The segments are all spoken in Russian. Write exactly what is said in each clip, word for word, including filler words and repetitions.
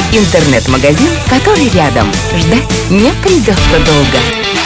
Интернет-магазин, который рядом. Ждать не придется долго.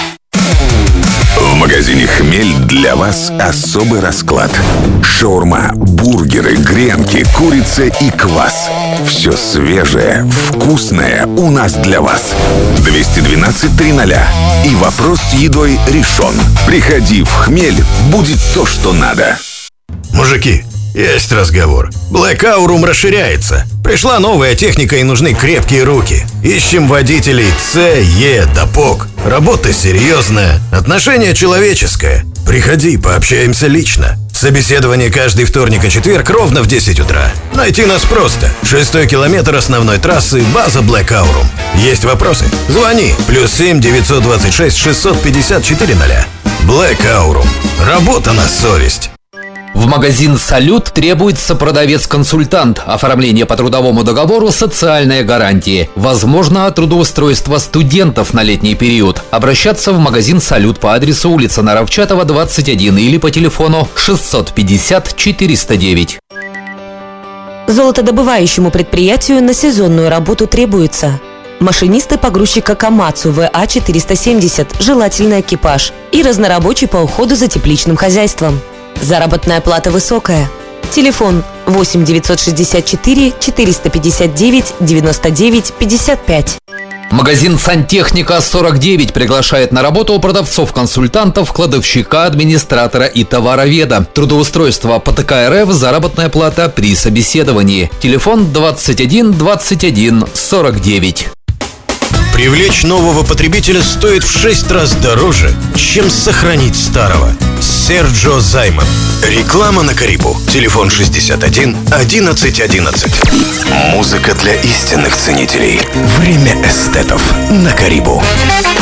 В магазине «Хмель» для вас особый расклад. Шаурма, бургеры, гренки, курица и квас. Все свежее, вкусное у нас для вас. двести двенадцать триста. И вопрос с едой решен. Приходи в «Хмель», будет то, что надо. Мужики, есть разговор. Black Aurum расширяется. Пришла новая техника и нужны крепкие руки. Ищем водителей С, Е, допок. Работа серьезная, отношение человеческое. Приходи, пообщаемся лично. Собеседование каждый вторник и четверг ровно в десять утра. Найти нас просто. Шестой километр основной трассы, база Black Aurum. Есть вопросы? Звони. Плюс семь девятьсот двадцать шесть шестьсот пятьдесят четыре ноля. Black Aurum. Работа на совесть. В магазин «Салют» требуется продавец-консультант, оформление по трудовому договору, социальные гарантии. Возможно трудоустройство студентов на летний период. Обращаться в магазин «Салют» по адресу улица Наровчатова, двадцать один или по телефону шестьсот пятьдесят четыреста девять. Золотодобывающему предприятию на сезонную работу требуется машинисты погрузчика Камацу вэ а четыреста семьдесят, желательно экипаж, и разнорабочий по уходу за тепличным хозяйством. Заработная плата высокая. Телефон восемь девятьсот шестьдесят четыре четыреста пятьдесят девять девяносто девять пятьдесят пять. Магазин «Сантехника сорок девять» приглашает на работу продавцов-консультантов, кладовщика, администратора и товароведа. Трудоустройство по тэ ка эр эф, заработная плата при собеседовании. Телефон двадцать один двадцать один сорок девять. Привлечь нового потребителя стоит в шесть раз дороже, чем сохранить старого. Серджо Займан. Реклама на Карибу. Телефон шестьдесят один одиннадцать одиннадцать. Музыка для истинных ценителей. Время эстетов на Карибу.